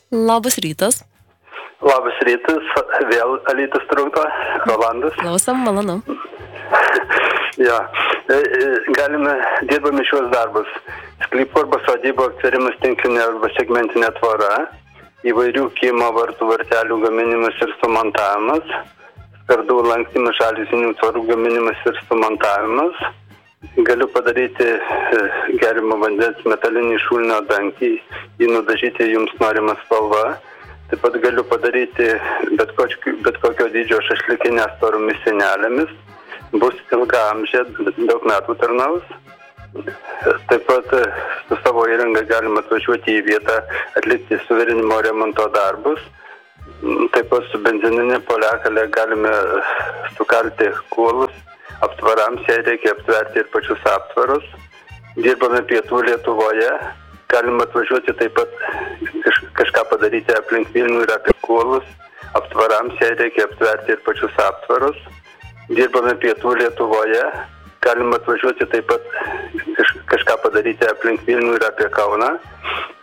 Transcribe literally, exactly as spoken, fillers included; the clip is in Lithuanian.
Labas rytas. Labas rytas, vėl Alytus trukdo, Rolandas. Klausom, malonu. Ja, galime, dirbame šios darbus. Sklypo arba sodybo aptverimas tinklinė arba segmentinė tvora, įvairių kiemo vartų vartelių gaminimas ir sumontavimas, skardų lankstymas, žaliuzinių tvorų gaminimas ir sumontavimas. Galiu padaryti gerimo vandens metalinį šulinio dangtį, jį nudažyti jums norimą spalvą. Taip pat galiu padaryti bet, kokio, bet kokio dydžio šašlikinę storomis sienelėmis. Bus ilgaamžė, daug metų tarnaus. Taip pat su savo įranga galima atvažiuoti į vietą, atlikti suvirinimo remonto darbus. Taip pat su benzininė poliakalė galime sukalti kuolus aptvarams, jei reikia aptverti ir pačius aptvarus. Dirbame pietų Lietuvoje, galima atvažiuoti taip pat kaž, kažką padaryti aplink Vilnių ir apie kuolus aptvarams, jei reikia aptverti ir pačius aptvarus. Dirbame pietų Lietuvoje, galima atvažiuoti taip pat kaž, kažką padaryti aplink Vilnių ir apie Kauną.